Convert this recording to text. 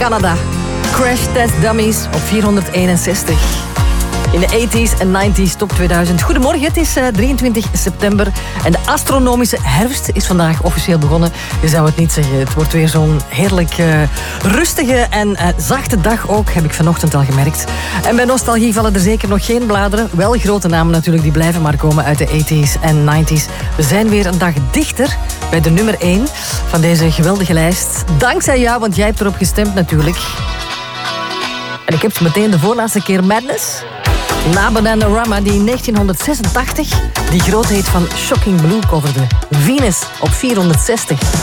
Canada. Crash Test Dummies op 461. In de 80s en 90s top 2000. Goedemorgen, het is 23 september en de astronomische herfst is vandaag officieel begonnen. Je zou het niet zeggen. Het wordt weer zo'n heerlijk rustige en zachte dag ook, heb ik vanochtend al gemerkt. En bij nostalgie vallen er zeker nog geen bladeren. Wel grote namen natuurlijk, die blijven maar komen uit de 80s en 90s. We zijn weer een dag dichter bij de nummer 1 van deze geweldige lijst. Dankzij jou, want jij hebt erop gestemd natuurlijk. En ik heb meteen de voorlaatste keer Madness. Na Bananarama, die in 1986 die grootheid van Shocking Blue coverde. Venus op 460.